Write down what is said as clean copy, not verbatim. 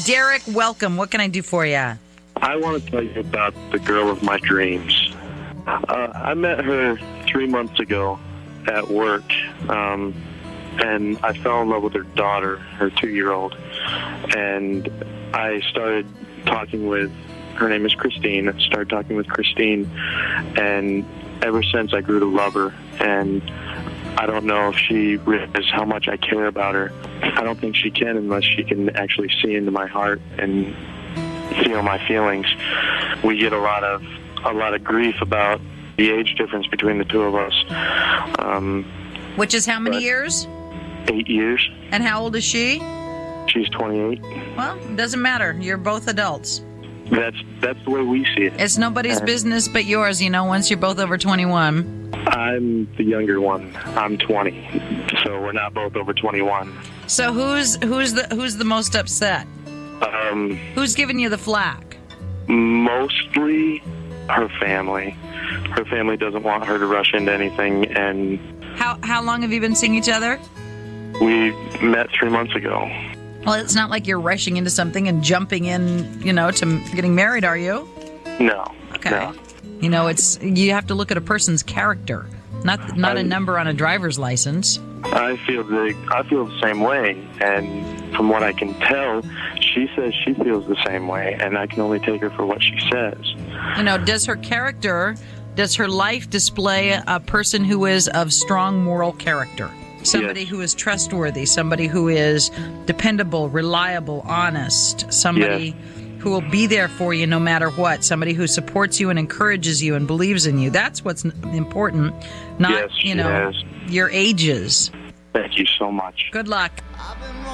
Derek, welcome. What can I do for you? I want to tell you about the girl of my dreams. I met her 3 months ago at work, and I fell in love with her daughter, her 2-year-old. And I started talking with, her name is Christine. I started talking with Christine, and ever since I grew to love her. And I don't know if she realizes how much I care about her. I don't think she can unless she can actually see into my heart and feel my feelings. We get a lot of grief about the age difference between the two of us. Which is how many years? 8 years. And how old is she? She's 28. Well, it doesn't matter. You're both adults. That's the way we see it. It's nobody's business but yours, once you're both over 21. I'm the younger one. I'm 20. So we're not both over 21. So who's the most upset? Who's giving you the flack? Mostly her family. Her family doesn't want her to rush into anything. And how long have you been seeing each other? We met 3 months ago. Well, it's not like you're rushing into something and jumping in, to getting married, are you? No. Okay. No. You have to look at a person's character, not a number on a driver's license. I feel the same way, and from what I can tell, she says she feels the same way, and I can only take her for what she says. Does her life display a person who is of strong moral character? Somebody who is trustworthy, somebody who is dependable, reliable, honest, somebody who will be there for you no matter what, somebody who supports you and encourages you and believes in you. That's what's important, not, your ages. Thank you so much. Good luck.